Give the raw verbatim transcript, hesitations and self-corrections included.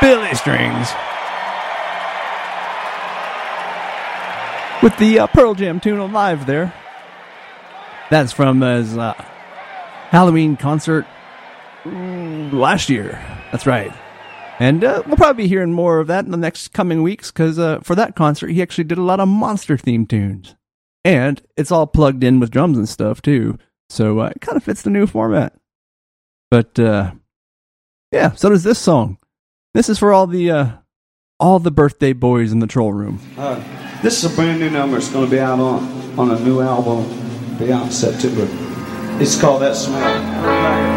Billy Strings. With the uh, Pearl Jam tune on live there. That's from his uh, Halloween concert last year. That's right. And uh, we'll probably be hearing more of that in the next coming weeks, because uh, for that concert, he actually did a lot of monster-themed tunes. And it's all plugged in with drums and stuff, too. So uh, it kind of fits the new format. But, uh, yeah, so does this song. This is for all the uh, all the birthday boys in the troll room. Uh, this is a brand new number. It's going to be out on, on a new album. Be out in September. It's called That Smell.